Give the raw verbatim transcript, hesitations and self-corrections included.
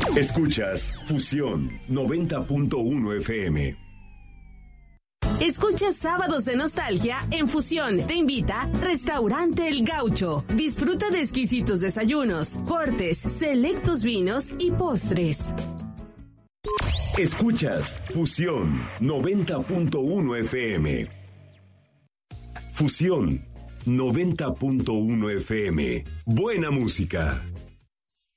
Escuchas Fusión noventa punto uno F M. Escucha Sábados de Nostalgia en Fusión. Te invita Restaurante El Gaucho. Disfruta de exquisitos desayunos, cortes, selectos vinos y postres. Escuchas Fusión noventa punto uno F M. Fusión noventa punto uno F M. Buena música.